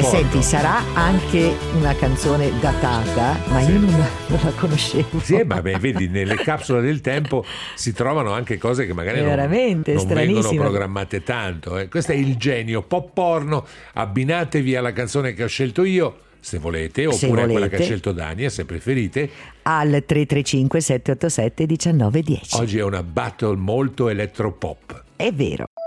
senti, sarà anche una canzone datata, ma io non la conoscevo. Sì, ma vedi, nelle capsule del tempo si trovano anche cose che magari veramente non vengono stranissime. programmate tanto. Questo è il genio pop porno. Abbinatevi alla canzone che ho scelto io, se volete, oppure a quella che ha scelto Dania, se preferite, al 335 787 1910. Oggi è una battle molto elettropop. È vero.